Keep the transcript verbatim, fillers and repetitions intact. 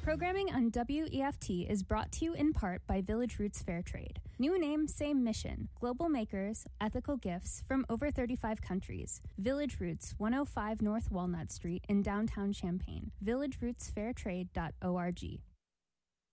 Programming on W E F T is brought to you in part by Village Roots Fair Trade. New name, same mission. Global makers, ethical gifts from over thirty-five countries. Village Roots, one oh five North Walnut Street in downtown Champaign. village roots fair trade dot org.